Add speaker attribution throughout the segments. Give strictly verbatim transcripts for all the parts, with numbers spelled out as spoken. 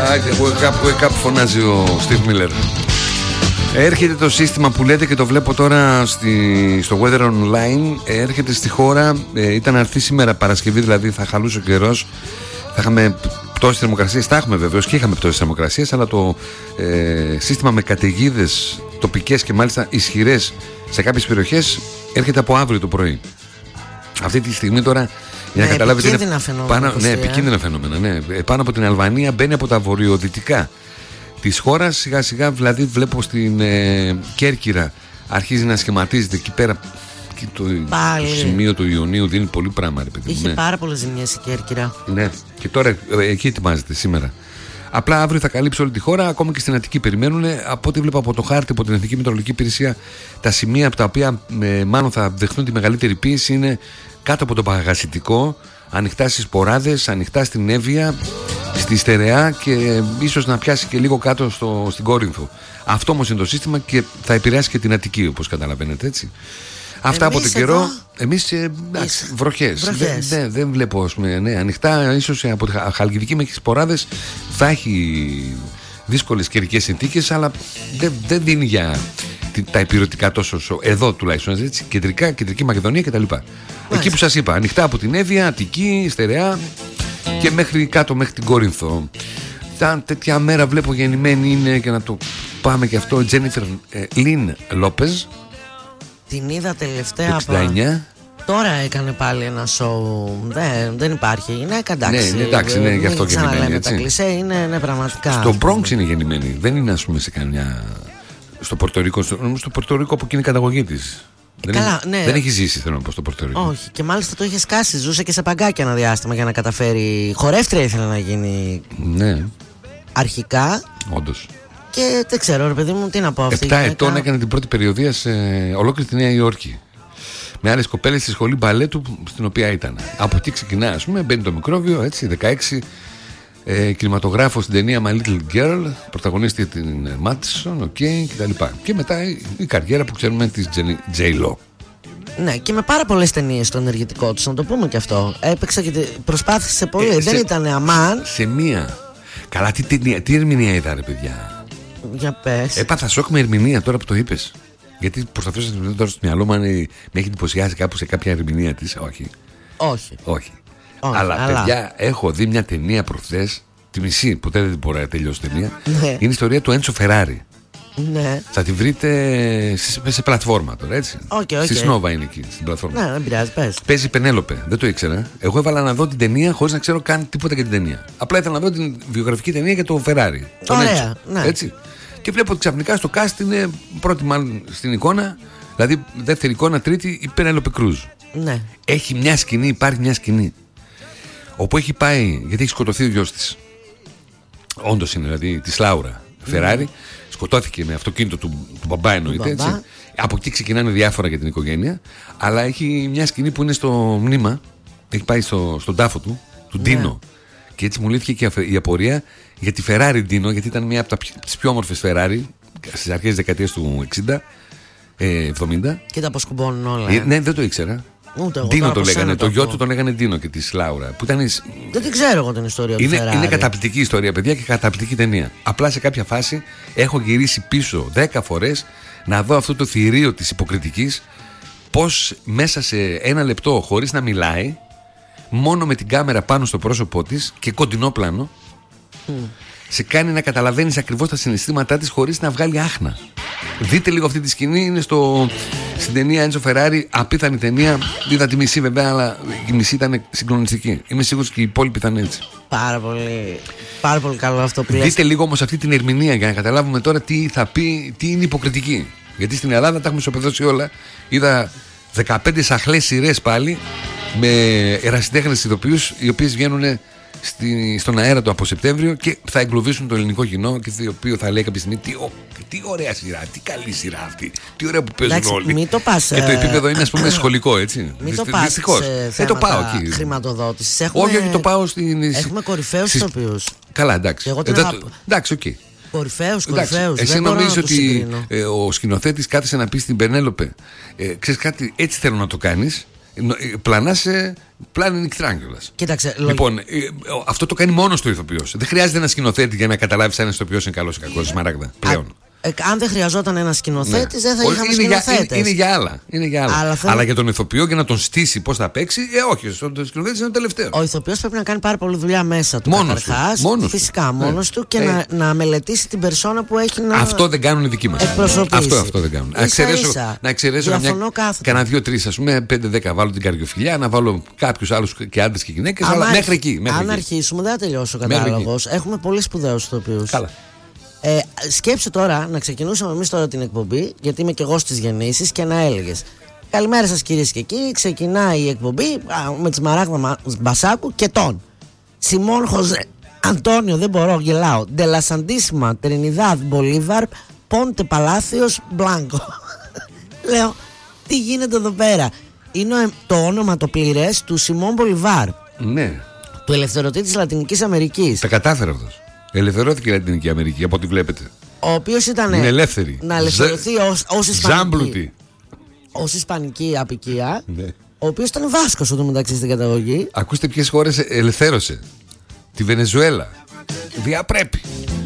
Speaker 1: Κάπου, κάπου φωνάζει ο Steve Miller. Έρχεται το σύστημα που λέτε και το βλέπω τώρα στη, στο Weather Online. Έρχεται στη χώρα. ε, Ήταν να έρθει σήμερα Παρασκευή, δηλαδή θα χαλούσε ο καιρός. Θα είχαμε πτώση θερμοκρασίας. Τα έχουμε βεβαίως και είχαμε πτώση θερμοκρασίας. Αλλά το ε, σύστημα με καταιγίδες τοπικές και μάλιστα ισχυρές σε κάποιες περιοχές έρχεται από αύριο το πρωί. Αυτή τη στιγμή τώρα, για να
Speaker 2: ναι,
Speaker 1: καταλάβετε,
Speaker 2: επικίνδυνα φαινόμενα.
Speaker 1: Ναι, επικίνδυνα φαινόμενα. Ναι. Πάνω από την Αλβανία, μπαίνει από τα βορειοδυτικά της χώρας. Σιγά σιγά, δηλαδή, βλέπω στην ε, Κέρκυρα αρχίζει να σχηματίζεται εκεί πέρα. Και το
Speaker 2: Πάλι.
Speaker 1: σημείο του Ιωνίου δίνει πολύ πράγμα, ρε παιδί.
Speaker 2: Είχε
Speaker 1: ναι.
Speaker 2: πάρα πολλές ζημιές η Κέρκυρα.
Speaker 1: Ναι, και τώρα ε, εκεί ετοιμάζεται σήμερα. Απλά αύριο θα καλύψει όλη τη χώρα, ακόμα και στην Αττική περιμένουν. Από ό,τι βλέπω από το χάρτη, από την Εθνική Μετεωρολογική Υπηρεσία, τα σημεία από τα οποία ε, μάλλον θα δεχτούν τη μεγαλύτερη πίεση είναι κάτω από το Παγασιτικό, ανοιχτά στις Ποράδες, ανοιχτά στην Εύβοια, στη Στερεά και ε, ίσως να πιάσει και λίγο κάτω στο, στην Κόρινθο. Αυτό όμως είναι το σύστημα και θα επηρεάσει και την Αττική, όπως καταλαβαίνετε, έτσι. Αυτά
Speaker 2: εμείς
Speaker 1: από τον
Speaker 2: εδώ...
Speaker 1: καιρό. Εμείς ε, βροχές. Δεν, δεν, δεν βλέπω, ας πούμε, ναι, ανοιχτά. Ίσως από τη Χαλκιδική μέχρι τις Ποράδες θα έχει δύσκολες καιρικές συνθήκες, αλλά δεν, δεν δίνει για τα επιρωτικά τόσο. Εδώ τουλάχιστον, έτσι, κεντρικά, κεντρική Μακεδονία κτλ. Εκεί που σας είπα, ανοιχτά από την Εύβοια, Αττική, Στερεά και μέχρι κάτω, μέχρι την Κόρινθο. Σαν τέτοια μέρα βλέπω γεννημένη είναι, και να το πάμε και αυτό, Τζένιφερ Λιν Λόπεζ.
Speaker 2: Την είδα τελευταία.
Speaker 1: εξήντα εννιά.
Speaker 2: Τώρα έκανε πάλι ένα σοου. Δεν, δεν υπάρχει γυναίκα, εντάξει.
Speaker 1: Ναι, εντάξει, ναι, γι' αυτό γεννημένη, έτσι.
Speaker 2: Τα κλισέ είναι, ναι, πραγματικά.
Speaker 1: Στο Bronx είναι γεννημένη. Δεν είναι, ας πούμε, σε καμιά. Στο Πορτορίκο. Νομίζω στο Πορτορίκο από εκείνη η καταγωγή της.
Speaker 2: Ε, καλά,
Speaker 1: δεν,
Speaker 2: ναι.
Speaker 1: δεν έχει ζήσει, θέλω να πω, στο Πορτορίκο.
Speaker 2: Όχι. Και μάλιστα το είχε σκάσει. Ζούσε και σε παγκάκια ένα διάστημα για να καταφέρει. Χορεύτρια ήθελε να γίνει.
Speaker 1: Ναι.
Speaker 2: Αρχικά.
Speaker 1: Όντως.
Speaker 2: Και δεν ξέρω, ρε παιδί μου, τι να πω αυτή.
Speaker 1: Επτά ετών έκανε την πρώτη περιοδεία σε ολόκληρη τη Νέα Υόρκη. Με άλλες κοπέλες στη σχολή μπαλέτου στην οποία ήταν. Από εκεί ξεκινά, ας πούμε, μπαίνει το μικρόβιο, έτσι, δεκαέξι. Ε, κινηματογράφο στην ταινία My Little Girl, πρωταγωνίστηκε την Μάτισον, οκ, okay, κτλ. Και μετά η, η καριέρα που ξέρουμε της J-Lo.
Speaker 2: Ναι, και με πάρα πολλές ταινίες στο ενεργητικό του, να το πούμε και αυτό. Έπαιξε και προσπάθησε πολύ. Ε, δεν σε, ήταν αμάν.
Speaker 1: Σε μία. Καλά, τι, τι, τι ερμηνεία είδα, ρε παιδιά.
Speaker 2: Για πες.
Speaker 1: Έπαθα σοκ με ερμηνεία τώρα που το είπες. Γιατί προσπαθούσα να το τώρα στο μυαλό μου αν με έχει εντυπωσιάσει κάπου σε κάποια ερμηνεία της. Όχι.
Speaker 2: Όχι.
Speaker 1: Όχι.
Speaker 2: Όχι,
Speaker 1: αλλά,
Speaker 2: αλλά
Speaker 1: παιδιά, έχω δει μια ταινία προχθές, τη μισή, ποτέ δεν μπορεί να τελειώσει ταινία.
Speaker 2: Ναι.
Speaker 1: Είναι η ιστορία του Έντσο Φεράρι.
Speaker 2: Ναι.
Speaker 1: Θα τη βρείτε σε, σε πλατφόρμα τώρα, έτσι.
Speaker 2: Okay, okay.
Speaker 1: Στη Σνόβα είναι εκεί, στην πλατφόρμα.
Speaker 2: Ναι, δεν πειράζει, πες.
Speaker 1: Παίζει Πενέλοπε, δεν το ήξερα. Εγώ έβαλα να δω την ταινία χωρίς να ξέρω καν τίποτα για την ταινία. Απλά ήθελα να δω την βιογραφική ταινία για το Φεράρι.
Speaker 2: Ωραία, ναι.
Speaker 1: Έτσι. Και βλέπω ότι ξαφνικά στο cast είναι πρώτη μάλλον στην εικόνα, δηλαδή δεύτερη εικόνα, τρίτη η Πενέλοπε Κρούζ.
Speaker 2: Ναι.
Speaker 1: Έχει μια σκηνή, υπάρχει μια σκηνή όπου έχει πάει, γιατί έχει σκοτωθεί ο γιος της. Όντως είναι, δηλαδή της Λάουρα Φεράρι. Mm. Σκοτώθηκε με αυτοκίνητο του, του μπαμπά, εννοείται. Έτσι. Από εκεί ξεκινάνε διάφορα για την οικογένεια. Αλλά έχει μια σκηνή που είναι στο μνήμα. Έχει πάει στο, στον τάφο του, του ναι. Ντίνο. Και έτσι μου λύθηκε και η απορία για τη Φεράρι Ντίνο, γιατί ήταν μια από τις πιο όμορφες Φεράρι στις αρχές της δεκαετίας του εξήντα, εβδομήντα.
Speaker 2: Και τα αποσκουμπώνουν όλα.
Speaker 1: Ε, ναι, δεν το ήξερα. Ντίνο το λέγανε. Το, το γιο του τον λέγανε Ντίνο και τη Λάουρα. Που ήταν...
Speaker 2: Δεν την ξέρω εγώ την ιστορία του
Speaker 1: είναι,
Speaker 2: Φεράρι.
Speaker 1: Είναι καταπληκτική ιστορία, παιδιά, και καταπληκτική ταινία. Απλά σε κάποια φάση έχω γυρίσει πίσω δέκα φορές να δω αυτό το θηρίο της υποκριτικής. Πώς μέσα σε ένα λεπτό, χωρίς να μιλάει, μόνο με την κάμερα πάνω στο πρόσωπό της και κοντινό πλάνο, mm. σε κάνει να καταλαβαίνεις ακριβώς τα συναισθήματά της χωρίς να βγάλει άχνα. Δείτε λίγο αυτή τη σκηνή, είναι στο, στην ταινία Έντσο Φεράρι, απίθανη ταινία. Είδα τη μισή βέβαια, αλλά η μισή ήταν συγκλονιστική. Είμαι σίγουρος και οι υπόλοιποι ήταν έτσι.
Speaker 2: Πάρα πολύ, πάρα πολύ καλό αυτό που λες.
Speaker 1: Δείτε λίγο όμως αυτή την ερμηνεία για να καταλάβουμε τώρα τι θα πει, τι είναι υποκριτική. Γιατί στην Ελλάδα τα έχουμε ισοπεδώσει όλα. Είδα δεκαπέντε σαχλές σειρές πάλι με ερασιτέχνες ηθοποιούς, οι οποίες βγαίνουν στη, στον αέρα το από Σεπτέμβριο και θα εγκλωβίσουν το ελληνικό κοινό και το οποίο θα λέει κάποια στιγμή τι, ο, τι ωραία σειρά, τι καλή σειρά αυτή, τι ωραία που παίζουν. Εντάξει, όλοι.
Speaker 2: Μην το πας,
Speaker 1: και το επίπεδο είναι, ας πούμε, σχολικό, έτσι.
Speaker 2: Μην το πας σε
Speaker 1: ε, το πάω εκεί.
Speaker 2: Χρηματοδότησης. Έχουμε...
Speaker 1: Όχι, όχι, το πάω στην...
Speaker 2: Έχουμε κορυφαίους
Speaker 1: στις...
Speaker 2: ηθοποιούς.
Speaker 1: Καλά, εντάξει.
Speaker 2: Εγώ
Speaker 1: ε,
Speaker 2: το...
Speaker 1: εντάξει, οκ. Okay.
Speaker 2: Κορυφαίους, κορυφαίους.
Speaker 1: Εσύ νομίζεις ότι ε, ο σκηνοθέτης κάθεσε να πει στην Πενέλοπε, ε, ξέρεις κάτι, έτσι θέλω να το κάνεις, πλανάσαι πλάνη νικτράγκιολας.
Speaker 2: Κοίταξε.
Speaker 1: Λοιπόν, αυτό το κάνει μόνος του ηθοποιός. Δεν χρειάζεται ένα σκηνοθέτη για να καταλάβει αν ένα ηθοποιός είναι καλός ή κακός. Σμαράγδα πλέον.
Speaker 2: Ε, αν δεν χρειαζόταν ένα σκηνοθέτη, ναι. δεν θα είχαμε σκηνοθέτες.
Speaker 1: Είναι, είναι για άλλα. Είναι για άλλα. Αλλά, θέλ... Αλλά για τον ηθοποιό και να τον στήσει πώς θα παίξει, ε, όχι. Ο σκηνοθέτης είναι ο τελευταίος.
Speaker 2: Ο ηθοποιός πρέπει να κάνει πάρα πολλή δουλειά μέσα του.
Speaker 1: Μόνος του. Μόνος
Speaker 2: φυσικά,
Speaker 1: του.
Speaker 2: μόνος του και ε. να, να μελετήσει την περσόνα που έχει να.
Speaker 1: Αυτό δεν κάνουν οι δικοί μας. Αυτό, αυτό δεν κάνουν. Να εξαιρέσω κανένα δύο-τρει, α πούμε, πέντε δέκα βάλω την καρδιοφιλιά, να βάλω κάποιους άλλους και άντρες και γυναίκες. Αλλά μέχρι εκεί.
Speaker 2: Αν αρχίσουμε, δεν θα τελειώσει ο κατάλογος. Έχουμε πολύ σπουδαίους ηθοποιούς.
Speaker 1: Καλά.
Speaker 2: Ε, σκέψου τώρα να ξεκινούσαμε εμείς τώρα την εκπομπή, γιατί είμαι και εγώ στις γεννήσεις, και να έλεγες καλημέρα σας κυρίες και κύριοι, ξεκινάει η εκπομπή α, με τη Σμαράγδα Μπασάκου και τον Σιμών Χωζέ Αντώνιο, δεν μπορώ, γελάω, Ντελασαντίσιμα Τρινιδάδ Μπολίβαρ Πόντε Παλάθιος Μπλάνκο. Λέω, τι γίνεται εδώ πέρα? Είναι το όνομα το πληρές του Σιμών Μπολιβάρ,
Speaker 1: ναι,
Speaker 2: του ελευθερωτή της Λατινικής Αμερικής.
Speaker 1: Τα κατάφερε αυτός. Ελευθερώθηκε η Λατινική Αμερική, από ό,τι βλέπετε.
Speaker 2: Ο οποίος ήταν
Speaker 1: είναι ελεύθερη.
Speaker 2: Να ελευθερωθεί Ζε... ως, ως
Speaker 1: Ισπανική,
Speaker 2: ως ισπανική απικία,
Speaker 1: ναι.
Speaker 2: Ο οποίος ήταν Βάσκος εδώ μεταξύ στην καταγωγή.
Speaker 1: Ακούστε ποιες χώρες ελευθέρωσε. Τη Βενεζουέλα. Διαπρέπει.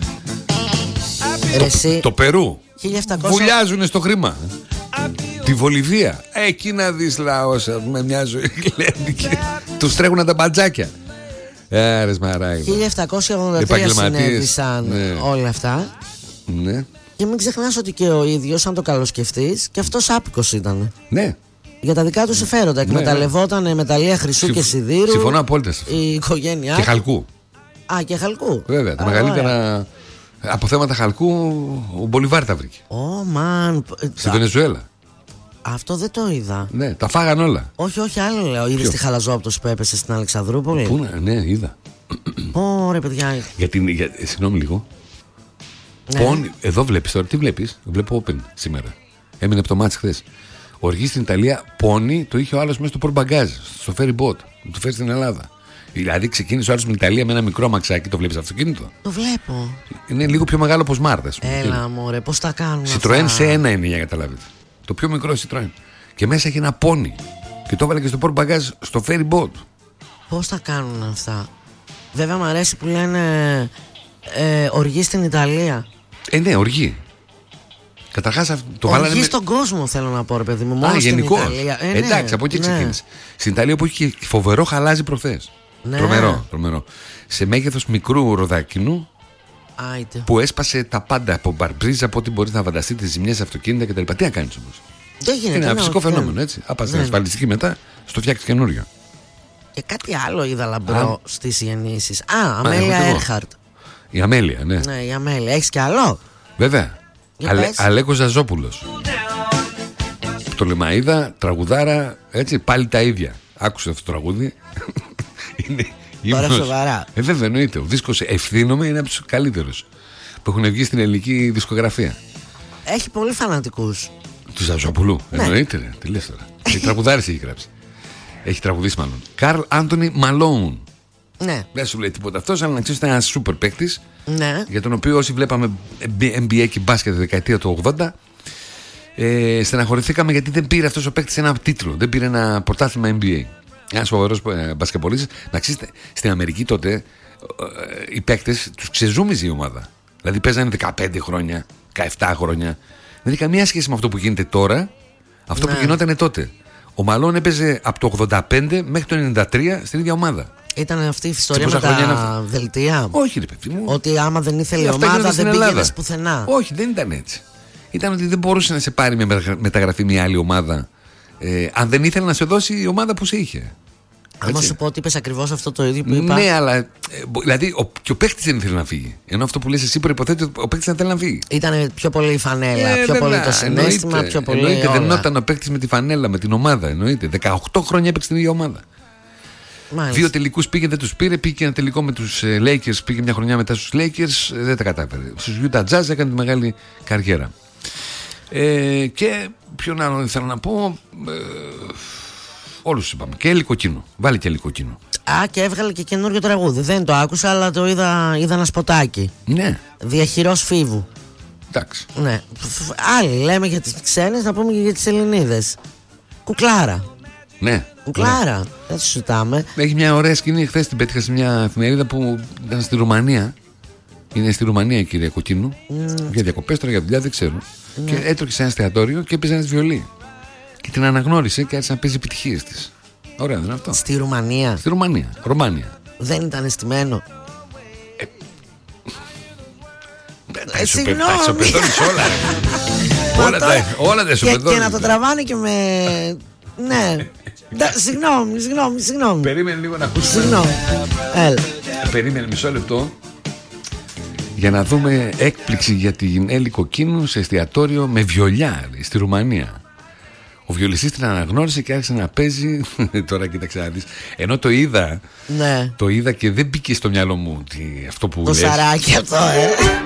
Speaker 1: Το, το Περού.
Speaker 2: χίλια επτακόσια...
Speaker 1: Βουλιάζουνε στο χρήμα. Τη Βολιβία. Εκεί να δεις λαός με μια ζωή γλέντικη. Τους τρέχουν τα μπατζάκια. Ε,
Speaker 2: χίλια επτακόσια ογδόντα τρία συνέβησαν, ναι, όλα αυτά.
Speaker 1: Ναι.
Speaker 2: Και μην ξεχνάς ότι και ο ίδιος, αν το καλοσκεφτείς, και αυτός άπικος ήταν.
Speaker 1: Ναι.
Speaker 2: Για τα δικά του συμφέροντα. Εκμεταλλευόταν ναι. μεταλλεία χρυσού Συμφ... και σιδήρου.
Speaker 1: Συμφωνώ απόλυτα.
Speaker 2: Η οικογένειά.
Speaker 1: Και χαλκού.
Speaker 2: Α, και χαλκού.
Speaker 1: Βέβαια. Τα Α, μεγαλύτερα ωραία. αποθέματα χαλκού ο Μπολιβάρ τα βρήκε.
Speaker 2: Ω, oh, man.
Speaker 1: Στη Βενεζουέλα.
Speaker 2: Αυτό δεν το είδα.
Speaker 1: Ναι, τα φάγαν όλα.
Speaker 2: Όχι, όχι, άλλο λέω. Είδες τη χαλαζόπτωση που έπεσε στην Αλεξανδρούπολη?
Speaker 1: Πού, ναι, είδα.
Speaker 2: Ωραία, παιδιά.
Speaker 1: Γιατί, για, συγγνώμη λίγο. Ναι. Πόν, εδώ βλέπεις τώρα, τι βλέπεις? Βλέπω Open σήμερα. Έμεινε από το μάτς χθες. Οργή στην Ιταλία, πόνι το είχε ο άλλος μέσα στο πορμπαγκάζ, στο ferry boat. Το φέρει στην Ελλάδα. Δηλαδή ξεκίνησε ο άλλος με την Ιταλία με ένα μικρό μαξάκι. Το βλέπεις αυτοκίνητο?
Speaker 2: Το βλέπω.
Speaker 1: Είναι λίγο πιο μεγάλο από Smart.
Speaker 2: Έλα, μωρέ, πώς τα κάνουν?
Speaker 1: Citroën σε ένα είναι, για να καταλάβετε. Το πιο μικρό Citroën. Και μέσα έχει ένα πόνι. Και το έβαλε και στο πορμπαγκάζ στο ferry boat.
Speaker 2: Πώς τα κάνουν αυτά? Βέβαια μου αρέσει που λένε ε, οργή στην Ιταλία.
Speaker 1: Ε, ναι, οργή. Καταρχάς το
Speaker 2: οργή
Speaker 1: βάλανε.
Speaker 2: Οργή στον με... κόσμο θέλω να πω, ρε παιδί μου. Μόνο
Speaker 1: Α,
Speaker 2: στην
Speaker 1: γενικώς.
Speaker 2: Ιταλία. Ε,
Speaker 1: Εντάξει,
Speaker 2: ναι,
Speaker 1: από εκεί
Speaker 2: ναι.
Speaker 1: ξεκίνησε. Στην Ιταλία που έχει και φοβερό χαλάζι προχθές.
Speaker 2: Ναι.
Speaker 1: Τρομερό, τρομερό. Σε μέγεθος μικρού ροδάκινου.
Speaker 2: Άιτε.
Speaker 1: Που έσπασε τα πάντα από μπαρμπρίζα, από ό,τι μπορεί να φανταστεί, τις ζημιές αυτοκίνητα κτλ. Τι να κάνεις όμως?
Speaker 2: Δεν γίνεται.
Speaker 1: Είναι ένα
Speaker 2: ναι,
Speaker 1: φυσικό
Speaker 2: ναι.
Speaker 1: φαινόμενο, έτσι. Άπασε ναι. ασφαλιστική μετά, στο φτιάξει καινούριο.
Speaker 2: Και κάτι άλλο είδα λαμπρό στις γεννήσεις. Α, Αμέλια Έρχαρτ.
Speaker 1: Η Αμέλεια, ναι.
Speaker 2: Ναι, η Αμέλεια. Έχεις κι άλλο?
Speaker 1: Βέβαια. Ale, Αλέκος Ζαζόπουλος. Το Λεμαΐδα, τραγουδάρα, έτσι, πάλι τα ίδια. Άκουσε αυτό το τραγούδι. Είναι
Speaker 2: τώρα σοβαρά.
Speaker 1: Ε, βέβαια, εννοείται. Ο δίσκος Ευθύνομαι είναι από τους καλύτερους που έχουν βγει στην ελληνική δισκογραφία.
Speaker 2: Έχει πολύ φανατικούς.
Speaker 1: Του Ζαζόπουλου. Ναι. Εννοείται, ρε. Τι λες τώρα? Έχει τραγουδάρες, έχει γράψει. Έχει τραγουδήσει μάλλον. Καρλ Άντονι Μαλόουν.
Speaker 2: Ναι.
Speaker 1: Δεν σου λέει τίποτα αυτός, αλλά να ξέρεις ήταν ένας σούπερ παίκτης.
Speaker 2: Ναι.
Speaker 1: Για τον οποίο όσοι βλέπαμε N B A και μπάσκετ τη δεκαετία του ογδόντα, ε, στεναχωρηθήκαμε γιατί δεν πήρε αυτός ο παίκτης ένα τίτλο. Δεν πήρε ένα πρωτάθλημα N B A. Ένας φοβερός ε, μπασκετμπολίστης. Να ξέρετε, στην Αμερική τότε ε, οι παίκτες τους ξεζούμιζε η ομάδα. Δηλαδή παίζανε δεκαπέντε χρόνια, δεκαεπτά χρόνια. Δεν έχει καμία σχέση με αυτό που γίνεται τώρα, αυτό ναι. που γινόταν τότε. Ο Μαλόν έπαιζε από το ογδόντα πέντε μέχρι το ενενήντα τρία στην ίδια ομάδα.
Speaker 2: Ήταν αυτή η ιστορία με τα να... δελτία?
Speaker 1: Όχι, ρε παιδί μου.
Speaker 2: Ότι άμα δεν ήθελε η ομάδα δεν πήγαινες πουθενά.
Speaker 1: Όχι, δεν ήταν έτσι. Ήταν ότι δεν μπορούσε να σε πάρει με μεταγραφή μια άλλη ομάδα ε, αν δεν ήθελε να σε δώσει η ομάδα που σε είχε.
Speaker 2: Άμα σου πω ότι είπες ακριβώς αυτό το ίδιο που είπα.
Speaker 1: Ναι, αλλά ε, δηλαδή ο, και ο παίκτης δεν ήθελε να φύγει. Ενώ αυτό που λες εσύ προϋποθέτει ότι ο παίκτης δεν θέλει να φύγει.
Speaker 2: Ήταν πιο πολύ η φανέλα, ε, πιο βέβαια, πολύ το συναίσθημα, εννοείται, πιο πολύ.
Speaker 1: Εννοείται, δεν ήταν ο παίκτης με τη φανέλα, με την ομάδα. Εννοείται. δεκαοκτώ χρόνια έπαιξε την ίδια ομάδα. Μάλιστα. Δύο τελικούς πήγε, δεν τους πήρε. Πήγε ένα τελικό με τους Lakers, πήγε μια χρονιά μετά στους Lakers, δεν τα κατάφερε. Στους Utah Jazz έκανε τη μεγάλη καριέρα. Ε, και ποιον άλλο θέλω να πω. Ε, όλους είπαμε. Και ελικοκίνο. Βάλει και ελικοκίνο.
Speaker 2: Α, και έβγαλε και καινούριο τραγούδι. Δεν το άκουσα, αλλά το είδα, είδα ένα σποτάκι.
Speaker 1: Ναι.
Speaker 2: Διαχειρός φίβου.
Speaker 1: Εντάξει.
Speaker 2: Ναι. Άλλοι λέμε για τις ξένες, να πούμε και για τις Ελληνίδες. Κουκλάρα.
Speaker 1: Ναι.
Speaker 2: Κουκλάρα. Δεν τη συζητάμε.
Speaker 1: Έχει μια ωραία σκηνή. Χθες την πέτυχα σε μια εφημερίδα που ήταν στη Ρουμανία. Είναι στη Ρουμανία η κυρία Κοκκίνου. Mm. Για διακοπές τώρα, για δουλειά, δεν ξέρω. Mm. Και έτρωγε σε ένα εστιατόριο και έπαιζε ένα βιολί. Και την αναγνώρισε και άρχισε να παίζει επιτυχίες της. Ωραία, δεν είναι αυτό?
Speaker 2: Στη Ρουμανία.
Speaker 1: Στη Ρουμανία. Ρουμάνια.
Speaker 2: Δεν ήταν αισθημένο.
Speaker 1: Ε, τα ισοπεδώνεις όλα. Όλα τα, όλα τα ισοπεδώνεις.
Speaker 2: Και να το τραβάνε και με... Ναι. Συγγνώμη, συγγνώμη, συγγνώμη.
Speaker 1: Περίμενε λίγο να ακούσουμε.
Speaker 2: Συγγνώμη. Έλα.
Speaker 1: Περίμενε μισό λεπτό για να δούμε έκπληξη για την Έλλη Κοκκίνου σε εστιατόριο με βιολιά στη Ρουμανία. Ο βιολιστής την αναγνώρισε και άρχισε να παίζει. Τώρα κοίταξε να δεις. Ενώ το είδα,
Speaker 2: ναι.
Speaker 1: το είδα και δεν μπήκε στο μυαλό μου τι, αυτό που
Speaker 2: το
Speaker 1: λες.
Speaker 2: Το σαράκι αυτό, ε.